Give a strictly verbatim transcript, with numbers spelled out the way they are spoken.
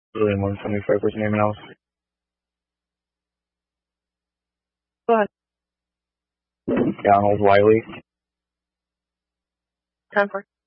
William one seventy-five, what's your name and else? Go ahead. Donald Wiley. ten four.